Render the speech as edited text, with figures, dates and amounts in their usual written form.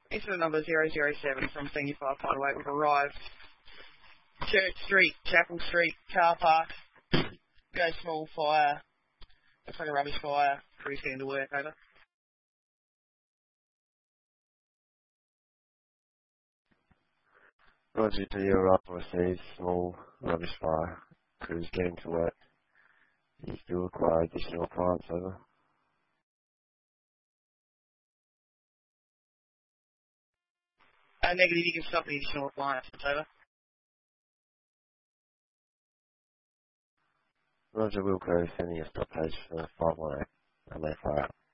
Incident number 007 from Senior Firefighter 8. We've arrived. Church Street, Chapel Street, car park. Go small fire. Looks like a rubbish fire. Crew's getting to work, over. Roger, do you arrive receive small rubbish fire? Crew's getting to work. You still require additional appliance, over. Negative, you can stop the additional appliance, over. Roger, Wilco sending a stop page for 518. I'll let fire out.